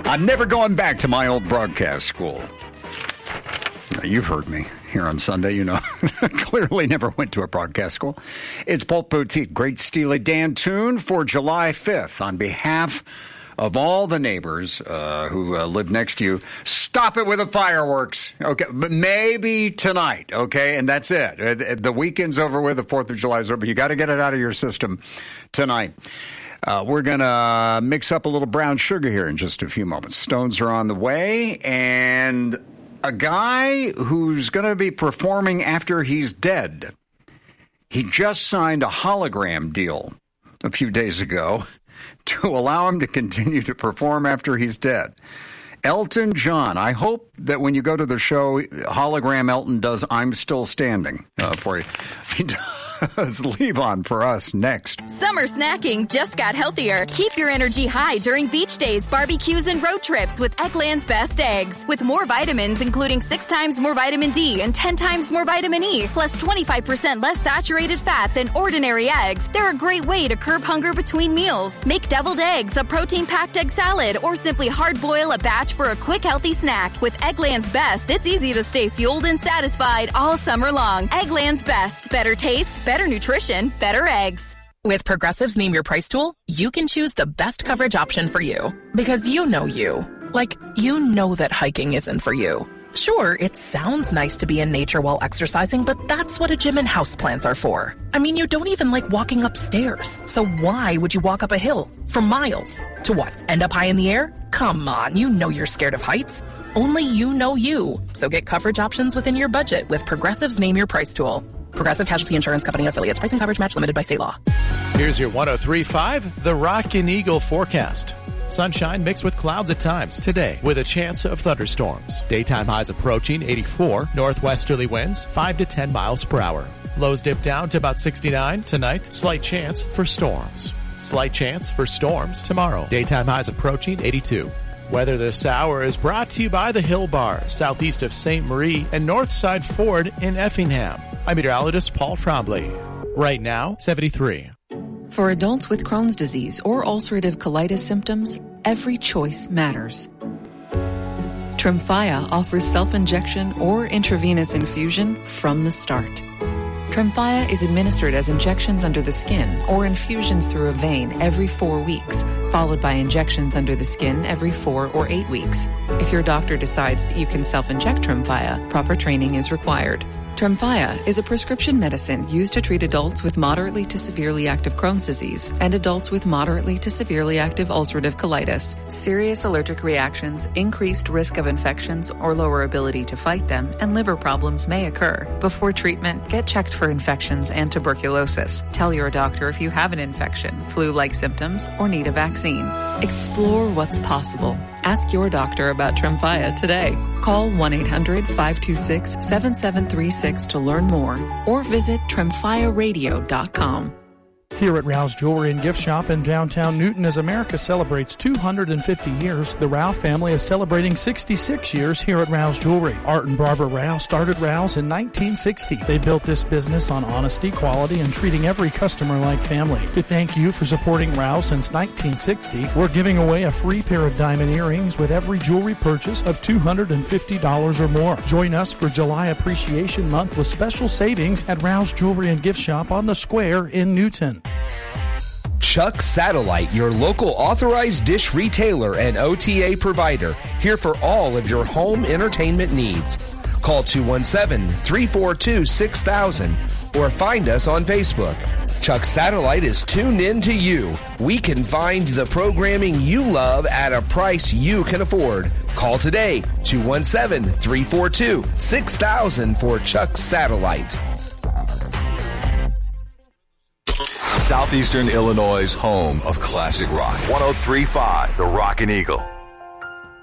I'm never going back to my old broadcast school. Now, you've heard me here on Sunday, you know. Clearly never went to a broadcast school. It's Polk Boutique, Great Steely Dan tune for July 5th. On behalf of all the neighbors who live next to you, stop it with the fireworks. Okay, but maybe tonight, okay? And that's it. The weekend's over with, the 4th of July is over. You got to get it out of your system tonight. We're going to mix up a little brown sugar here in just a few moments. Stones are on the way, and a guy who's going to be performing after he's dead. He just signed a hologram deal a few days ago to allow him to continue to perform after he's dead. Elton John. I hope that when you go to the show, hologram Elton does I'm Still Standing for you. He does. Leave on for us next. Summer snacking just got healthier. Keep your energy high during beach days, barbecues, and road trips with Eggland's Best Eggs. With more vitamins, including 6 times more vitamin D and 10 times more vitamin E, plus 25% less saturated fat than ordinary eggs, they're a great way to curb hunger between meals. Make deviled eggs, a protein-packed egg salad, or simply hard-boil a batch for a quick, healthy snack. With Eggland's Best, it's easy to stay fueled and satisfied all summer long. Eggland's Best. Better taste, better nutrition, better eggs. With Progressive's Name Your Price tool, you can choose the best coverage option for you. Because you know you. Like, you know that hiking isn't for you. Sure, it sounds nice to be in nature while exercising, but that's what a gym and houseplants are for. I mean, you don't even like walking upstairs. So why would you walk up a hill for miles? To what, end up high in the air? Come on, you know you're scared of heights. Only you know you. So get coverage options within your budget with Progressive's Name Your Price tool. Progressive Casualty Insurance Company affiliates. Pricing coverage match limited by state law. Here's your 103.5, the Rockin' Eagle forecast. Sunshine mixed with clouds at times today with a chance of thunderstorms. Daytime highs approaching 84, northwesterly winds 5 to 10 miles per hour. Lows dip down to about 69 tonight. Slight chance for storms. Slight chance for storms tomorrow. Daytime highs approaching 82. Weather this hour is brought to you by the Hill Bar, southeast of St. Marie and Northside Ford in Effingham. I'm meteorologist Paul Trombley. Right now, 73. For adults with Crohn's disease or ulcerative colitis symptoms, every choice matters. Tremfya offers self-injection or intravenous infusion from the start. Tremfya is administered as injections under the skin or infusions through a vein every 4 weeks, followed by injections under the skin every 4 or 8 weeks. If your doctor decides that you can self-inject Tremfya, proper training is required. Tremfya is a prescription medicine used to treat adults with moderately to severely active Crohn's disease and adults with moderately to severely active ulcerative colitis. Serious allergic reactions, increased risk of infections or lower ability to fight them, and liver problems may occur. Before treatment, get checked for infections and tuberculosis. Tell your doctor if you have an infection, flu-like symptoms, or need a vaccine. Explore what's possible. Ask your doctor about Tremfya today. Call 1-800-526-7736 to learn more or visit tremfyaradio.com. Here at Rouse Jewelry and Gift Shop in downtown Newton, as America celebrates 250 years, the Rouse family is celebrating 66 years here at Rouse Jewelry. Art and Barbara Rouse started Rouse in 1960. They built this business on honesty, quality, and treating every customer like family. To thank you for supporting Rouse since 1960, we're giving away a free pair of diamond earrings with every jewelry purchase of $250 or more. Join us for July Appreciation Month with special savings at Rouse Jewelry and Gift Shop on the Square in Newton. Chuck Satellite, your local authorized dish retailer and OTA provider, here for all of your home entertainment needs. Call 217-342-6000 or find us on Facebook. Chuck Satellite is tuned in to you. We can find the programming you love at a price you can afford. Call today, 217-342-6000 for Chuck Satellite. Southeastern Illinois' home of classic rock. 103.5, the Rockin' Eagle.